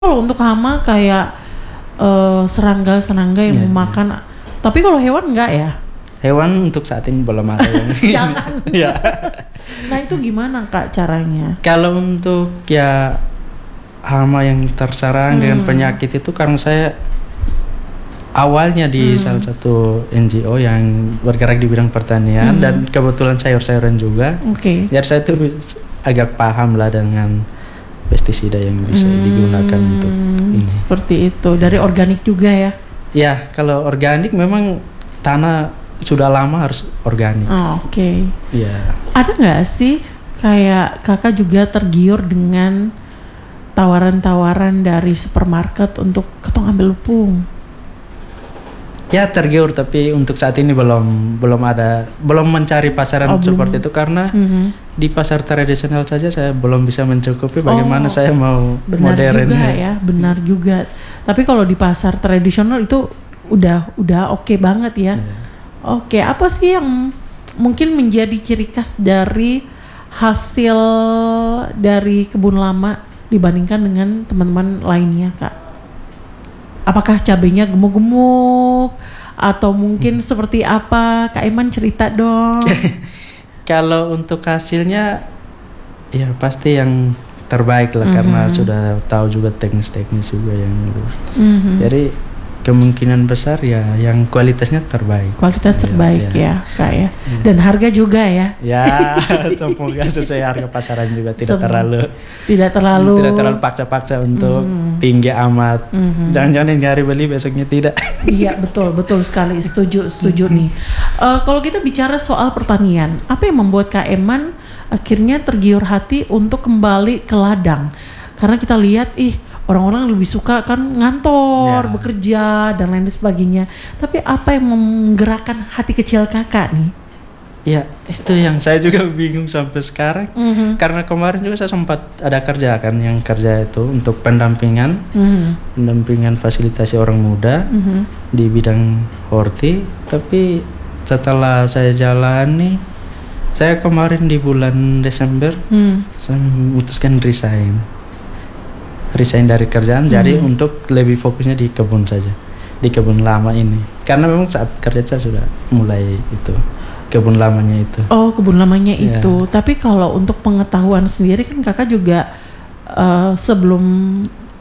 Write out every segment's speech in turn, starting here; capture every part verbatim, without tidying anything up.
Kalau untuk hama kayak uh, serangga-serangga yang Ya, memakan, tapi kalau hewan enggak ya? Hewan untuk saat ini belum ada yang Jangan. ya. Nah itu gimana Kak caranya? Kalau untuk ya hama yang terserang Hmm. dengan penyakit itu, karena saya awalnya di Hmm. salah satu N G O yang bergerak di bidang pertanian Hmm. dan kebetulan sayur-sayuran juga. Oke. Jadi saya tuh agak paham lah dengan pestisida yang bisa Hmm, digunakan untuk ini. seperti itu. Dari organik juga ya? Ya, kalau organik memang tanah sudah lama harus organik. Oh, Oke. Ya. Ada nggak sih kayak kakak juga tergiur dengan tawaran-tawaran dari supermarket untuk ketong ambil lupung? Ya tergiur, tapi untuk saat ini belum belum ada belum mencari pasaran Oh, belum. seperti itu karena Mhm. di pasar tradisional saja saya belum bisa mencukupi. Bagaimana Oh, saya mau Benar modern juga ya, benar juga. Tapi kalau di pasar tradisional itu udah udah oke banget ya. Ya. Oke, apa sih yang mungkin menjadi ciri khas dari hasil dari kebun lama dibandingkan dengan teman-teman lainnya, Kak? Apakah cabenya gemuk-gemuk atau mungkin seperti apa? Kak Iman cerita dong. Kalau untuk hasilnya ya pasti yang terbaik lah, Mhm. karena sudah tahu juga teknis-teknis juga yang Mhm. jadi kemungkinan besar ya yang kualitasnya terbaik. Kualitas Iya, terbaik iya. ya, Kak ya. Dan harga juga ya. Ya, semoga sesuai harga pasaran juga, tidak Sem- terlalu Tidak terlalu tidak terlalu paksa-paksa untuk tinggi amat. Mhm. Jangan-jangan yang hari beli besoknya tidak. Iya betul betul sekali, setuju setuju nih. Eh, kalau kita bicara soal pertanian, apa yang membuat Kak Eman akhirnya tergiur hati untuk kembali ke ladang? Karena kita lihat, ih orang-orang lebih suka kan ngantor, Ya. bekerja dan lain sebagainya. Tapi apa yang menggerakkan hati kecil kakak nih? Ya, itu yang saya juga bingung sampai sekarang. Mhm. Karena kemarin juga saya sempat ada kerja kan, yang kerja itu untuk pendampingan, Mhm. pendampingan fasilitasi orang muda Mhm. di bidang horti. Tapi setelah saya jalani, saya kemarin di bulan Desember Hmm. saya memutuskan resign. Resign dari kerjaan, jadi untuk lebih fokusnya di kebun saja, di kebun lama ini. Karena memang saat kerja saya sudah mulai itu, kebun lamanya itu. Oh, kebun lamanya Ya. itu. Tapi kalau untuk pengetahuan sendiri kan kakak juga eh, sebelum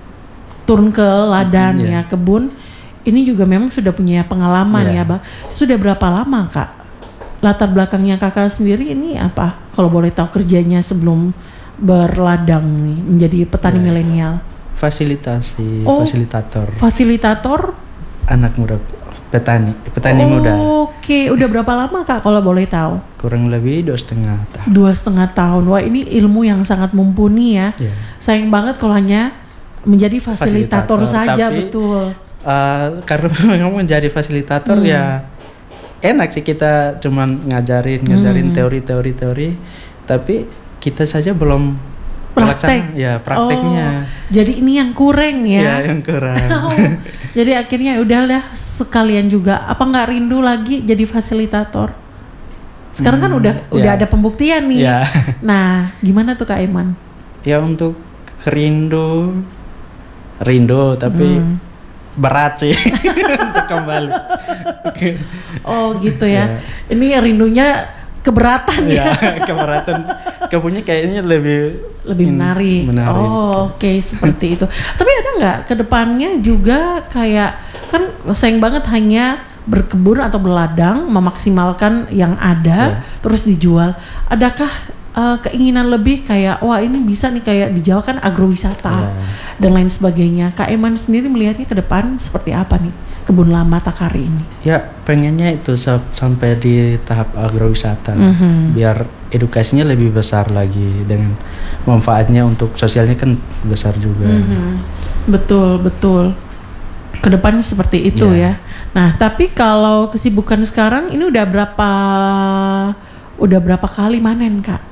turun ke ladang Ya. ya kebun, ini juga memang sudah punya pengalaman Ya. ya, Bang. Sudah berapa lama kak? Latar belakangnya kakak sendiri ini apa? Kalau boleh tahu kerjanya sebelum berladang nih menjadi petani Ya. milenial. Fasilitasi, Oh. fasilitator Fasilitator anak muda, petani, petani muda. Oke, udah berapa lama kak kalau boleh tahu? Kurang lebih dua setengah tahun. Dua setengah tahun. Wah ini ilmu yang sangat mumpuni ya. Ya. Sayang banget kalau hanya menjadi fasilitator, Fasilitator, saja, tapi- betul. Uh, karena memang menjadi fasilitator Hmm. ya enak sih, kita cuman ngajarin ngajarin Hmm. teori teori teori, tapi kita saja belum Praktek. pelaksana- ya prakteknya. Oh, jadi ini yang kurang ya. ya. yang kurang. Oh, jadi akhirnya udahlah sekalian juga. Apa nggak rindu lagi jadi fasilitator? Sekarang kan Hmm, udah udah ya. ada pembuktian nih. Ya. Nah, gimana tuh Kak Iman? Ya untuk rindu rindu tapi Hmm. berat sih untuk kembali. Oh gitu ya. Ya. Ini rindunya keberatan ya. Ya, keberatan. Kebunnya kayaknya lebih Lebih in- menarik. menarik. Oh, oke seperti itu. Tapi ada nggak ke depannya juga kayak kan sayang banget hanya berkebun atau berladang memaksimalkan yang ada Ya. terus dijual. Adakah uh, keinginan lebih kayak wah ini bisa nih kayak di Jawa kan agrowisata Ya. dan lain sebagainya. Kak Eman sendiri melihatnya ke depan seperti apa nih kebun lama Takari ini? Ya pengennya itu sa- sampai di tahap agrowisata, Mhm. biar edukasinya lebih besar lagi, dengan manfaatnya untuk sosialnya kan besar juga. Mhm. Betul, betul. Kedepannya seperti itu ya. Ya. Nah, tapi kalau kesibukan sekarang ini udah berapa udah berapa kali manen, Kak?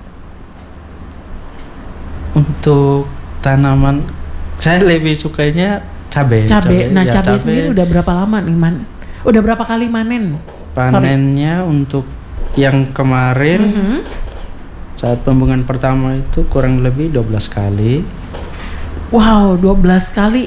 Untuk tanaman saya lebih sukanya cabai. Cabe. Nah, ya, cabe sendiri udah berapa lama nih, Man? Udah berapa kali manen? panennya untuk yang kemarin Mhm. saat pembungan pertama itu kurang lebih dua belas kali. Wow, dua belas kali